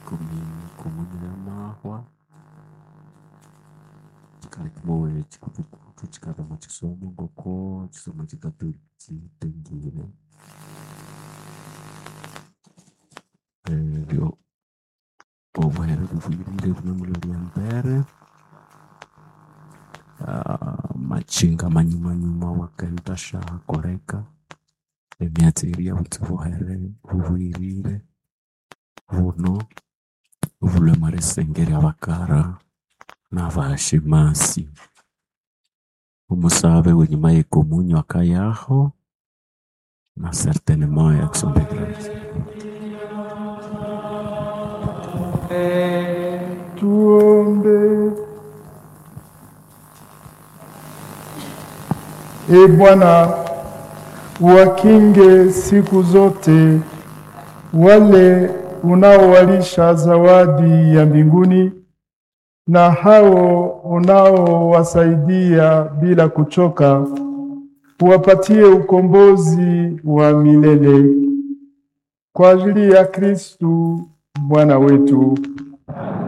komunira mahwa chikalitimowe chikupukutu chikava mu chisomo ngoko chisomo chikatoliki tengire ryo obuhere bubwirire bumwe muri byambere machinga manyuma wakenda shaha koreka emyatiri butubuhere bubwirire buno ubule maresengeri abakara n'abashimasi umusabe wenyuma y'ikomunyo akayaho na certainement action de grâce. Tuombe. E Bwana, wakinge siku zote wale unaowalisha zawadi ya mbinguni na hao unaowasaidia bila kuchoka, uwapatie ukombozi wa milele. Kwa ajili ya Kristu Bwana wetu.